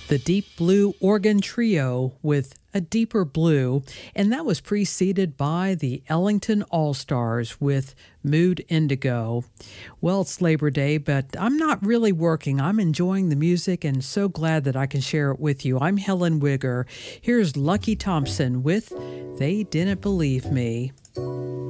The Deep Blue Organ Trio with A Deeper Blue, and that was preceded by the Ellington All-Stars with Mood Indigo. Well, it's Labor Day, but I'm not really working. I'm enjoying the music and so glad that I can share it with you. I'm Helen Wigger. Here's Lucky Thompson with They Didn't Believe Me.